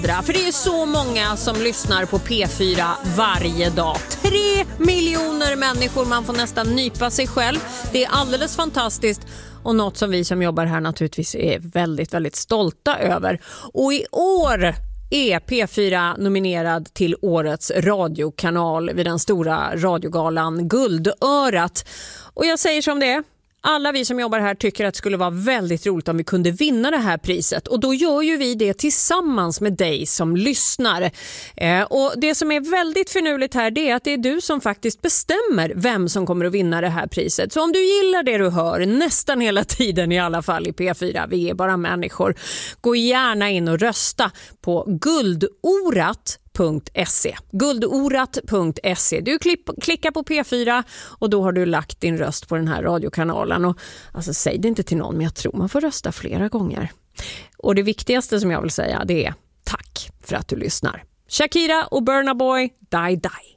För det är så många som lyssnar på P4 varje dag. 3 miljoner människor, man får nästan nypa sig själv. Det är alldeles fantastiskt och något som vi som jobbar här naturligtvis är väldigt, väldigt stolta över. Och i år är P4 nominerad till årets radiokanal vid den stora radiogalan Guldörat. Och jag säger som det är. Alla vi som jobbar här tycker att det skulle vara väldigt roligt om vi kunde vinna det här priset. Och då gör ju vi det tillsammans med dig som lyssnar. Och det som är väldigt förnuligt här, det är att det är du som faktiskt bestämmer vem som kommer att vinna det här priset. Så om du gillar det du hör, nästan hela tiden i alla fall i P4, vi är bara människor, gå gärna in och rösta på guldorat.se. Guldorat.se. Du klickar på P4 och då har du lagt din röst på den här radiokanalen. Och alltså, säg det inte till någon, men jag tror man får rösta flera gånger. Och det viktigaste som jag vill säga, det är tack för att du lyssnar. Shakira och Burna Boy, Die Die.